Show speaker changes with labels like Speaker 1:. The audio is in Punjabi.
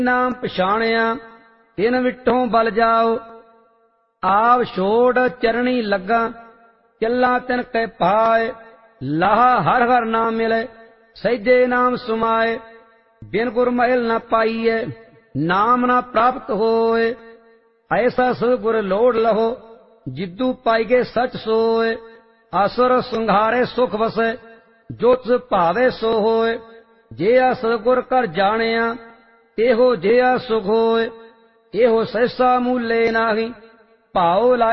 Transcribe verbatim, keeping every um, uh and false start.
Speaker 1: ਨਾਮ ਪਛਾਣਿਆ ਤਿਨ ਵਿਟੋਂ ਬਲ ਜਾਓ। ਆਪ ਛੋੜ ਚਰਣੀ ਲੱਗਾ ਚੱਲਾ ਤਿਨ ਕੈ ਪਾਏ। ਲਾਹਾ ਹਰ ਹਰ ਨਾਮ ਮਿਲੇ ਸਹਿਜੇ ਨਾਮ ਸੁਮਾਏ। ਬਿਨ ਗੁਰ ਮਹਿਲ ਨ ਪਾਈਐ ਨਾਮ ਨ ਪ੍ਰਾਪਤ ਹੋਏ। ਐਸਾ ਸਤਿਗੁਰ ਲੋੜ ਲਹੋ ਜਿਦੂ ਪਾਈਗੇ ਸਚ ਸੋਏ। ਆਸੁਰ ਸੰਘਾਰੇ ਸੁਖ ਵਸੈ ਜੋ ਤਿਸ ਭਾਵੇ ਸੋ ਹੋਏ। ਜਿਆ ਸਤਿਗੁਰ ਕਰ ਜਾਣਿਆ ਇਹੋ ਜਿਹਾ ਸੁਖ ਹੋਏ। ਇਹੋ ਸਹਿਸਾ ਮੂਲੇ ਨਾਹੀ ਭਾਉ ਲਾਇ